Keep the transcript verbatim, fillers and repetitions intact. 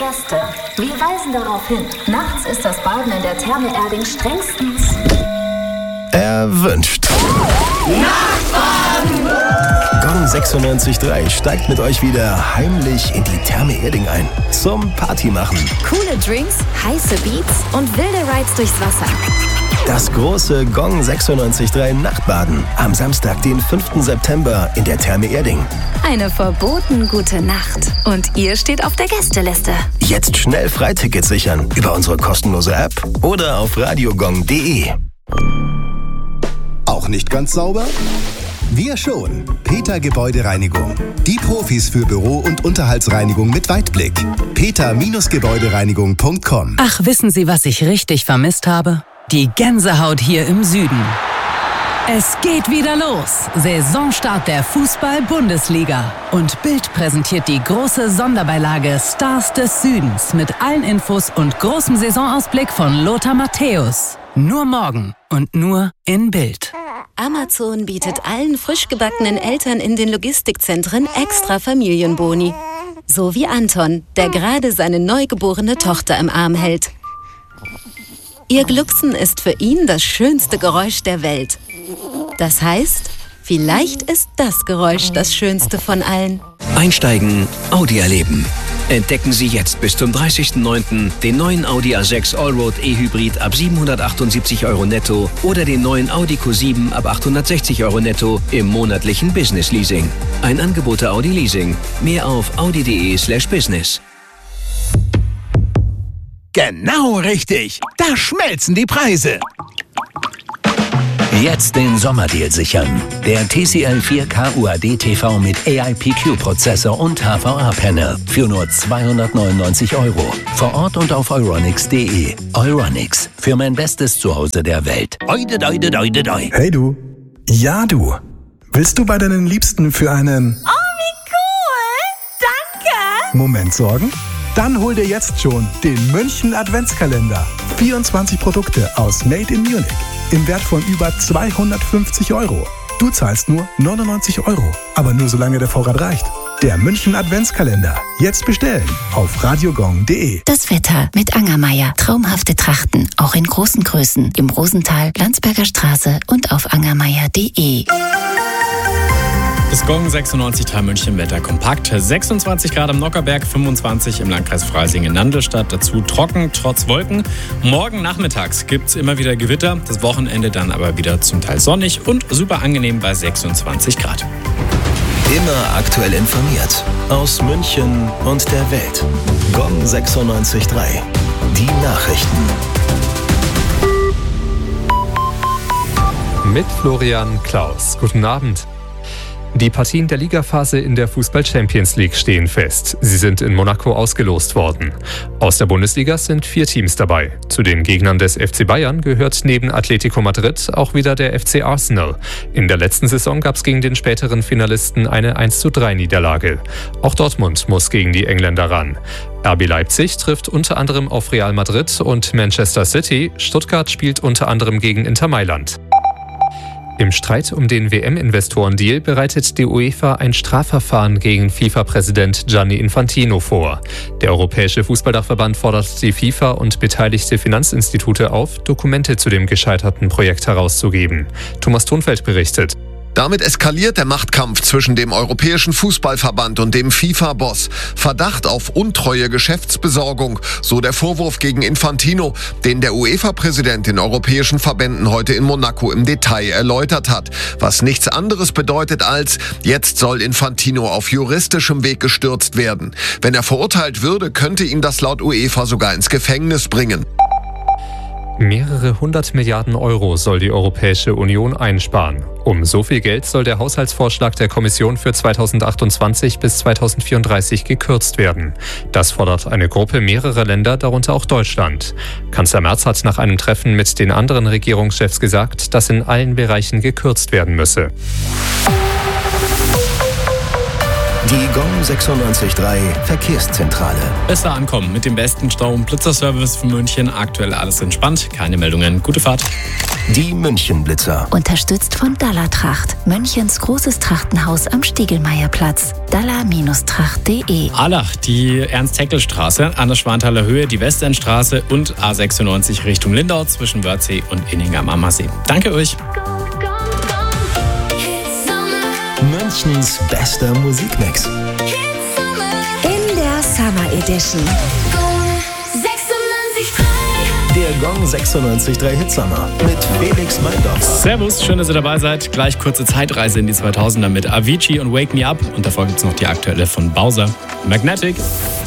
Gäste, wir weisen darauf hin, nachts ist das Baden in der Therme Erding strengstens erwünscht. Nachtbaden! Gong sechsundneunzig Komma drei steigt mit euch wieder heimlich in die Therme Erding ein. Zum Partymachen. Coole Drinks, heiße Beats und wilde Rides durchs Wasser. Das große Gong sechsundneunzig Komma drei Nachtbaden am Samstag, den fünften September in der Therme Erding. Eine verboten gute Nacht. Und ihr steht auf der Gästeliste. Jetzt schnell Freitickets sichern über unsere kostenlose App oder auf radiogong punkt de. Auch nicht ganz sauber? Wir schon. Peter Gebäudereinigung. Die Profis für Büro- und Unterhaltsreinigung mit Weitblick. peter Gebäudereinigung punkt com. Ach, wissen Sie, was ich richtig vermisst habe? Die Gänsehaut hier im Süden. Es geht wieder los. Saisonstart der Fußball-Bundesliga. Und Bild präsentiert die große Sonderbeilage Stars des Südens mit allen Infos und großem Saisonausblick von Lothar Matthäus. Nur morgen und nur in Bild. Amazon bietet allen frisch gebackenen Eltern in den Logistikzentren extra Familienboni. So wie Anton, der gerade seine neugeborene Tochter im Arm hält. Ihr Glucksen ist für ihn das schönste Geräusch der Welt. Das heißt, vielleicht ist das Geräusch das schönste von allen. Einsteigen, Audi erleben. Entdecken Sie jetzt bis zum dreißigsten neunten den neuen Audi A sechs Allroad E-Hybrid ab siebenhundertachtundsiebzig Euro netto oder den neuen Audi Q sieben ab achthundertsechzig Euro netto im monatlichen Business Leasing. Ein Angebot der Audi Leasing. Mehr auf audi punkt de slash business. Genau richtig. Da schmelzen die Preise. Jetzt den Sommerdeal sichern. Der T C L vier K U A D T V mit A I P Q-Prozessor und H V A-Panel für nur zweihundertneunundneunzig Euro. Vor Ort und auf euronics punkt de. Euronics, für mein bestes Zuhause der Welt. Oide, oide, oide, oide. Hey du. Ja du. Willst du bei deinen Liebsten für einen... Oh, wie cool. Danke. Moment sorgen? Dann hol dir jetzt schon den München Adventskalender. vierundzwanzig Produkte aus Made in Munich im Wert von über zweihundertfünfzig Euro. Du zahlst nur neunundneunzig Euro, aber nur solange der Vorrat reicht. Der München Adventskalender. Jetzt bestellen auf radiogong punkt de. Das Wetter mit Angermeier. Traumhafte Trachten, auch in großen Größen. Im Rosental, Landsberger Straße und auf angermeier punkt de. Das Gong sechsundneunzig Komma drei München Wetter kompakt. sechsundzwanzig Grad am Nockerberg, fünfundzwanzig im Landkreis Freising-Nandelstadt. Dazu trocken, trotz Wolken. Morgen nachmittags gibt es immer wieder Gewitter. Das Wochenende dann aber wieder zum Teil sonnig und super angenehm bei sechsundzwanzig Grad. Immer aktuell informiert. Aus München und der Welt. Gong sechsundneunzig Komma drei. Die Nachrichten. Mit Florian Klaus. Guten Abend. Die Partien der Ligaphase in der Fußball-Champions League stehen fest. Sie sind in Monaco ausgelost worden. Aus der Bundesliga sind vier Teams dabei. Zu den Gegnern des F C Bayern gehört neben Atletico Madrid auch wieder der F C Arsenal. In der letzten Saison gab es gegen den späteren Finalisten eine eins zu drei Niederlage. Auch Dortmund muss gegen die Engländer ran. R B Leipzig trifft unter anderem auf Real Madrid und Manchester City. Stuttgart spielt unter anderem gegen Inter Mailand. Im Streit um den W M-Investoren-Deal bereitet die UEFA ein Strafverfahren gegen FIFA-Präsident Gianni Infantino vor. Der Europäische Fußballdachverband fordert die FIFA und beteiligte Finanzinstitute auf, Dokumente zu dem gescheiterten Projekt herauszugeben. Thomas Thunfeld berichtet. Damit eskaliert der Machtkampf zwischen dem Europäischen Fußballverband und dem FIFA-Boss. Verdacht auf untreue Geschäftsbesorgung, so der Vorwurf gegen Infantino, den der UEFA-Präsident den europäischen Verbänden heute in Monaco im Detail erläutert hat. Was nichts anderes bedeutet als, jetzt soll Infantino auf juristischem Weg gestürzt werden. Wenn er verurteilt würde, könnte ihn das laut UEFA sogar ins Gefängnis bringen. Mehrere hundert Milliarden Euro soll die Europäische Union einsparen. Um so viel Geld soll der Haushaltsvorschlag der Kommission für zweitausendachtundzwanzig bis zweitausendvierunddreißig gekürzt werden. Das fordert eine Gruppe mehrerer Länder, darunter auch Deutschland. Kanzler Merz hat nach einem Treffen mit den anderen Regierungschefs gesagt, dass in allen Bereichen gekürzt werden müsse. Die Gong sechsundneunzig Komma drei Verkehrszentrale. Besser ankommen mit dem besten Stau- und Blitzerservice für München. Aktuell alles entspannt, keine Meldungen. Gute Fahrt. Die Münchenblitzer. Unterstützt von Dalla Tracht, Münchens großes Trachtenhaus am Stiegelmeierplatz. dalla Tracht punkt de. Allach, die Ernst-Haeckel-Straße an der Schwanthaler Höhe, die Westendstraße und A sechsundneunzig Richtung Lindau zwischen Wörthsee und Inning am Ammersee. Danke euch. Münchens bester Musikmix. In der Summer Edition. Der Gong sechsundneunzig Komma drei Hitsummer mit Felix Meindorfer. Servus, schön, dass ihr dabei seid. Gleich kurze Zeitreise in die zweitausender mit Avicii und Wake Me Up. Und davor gibt es noch die aktuelle von Bowser. Magnetic.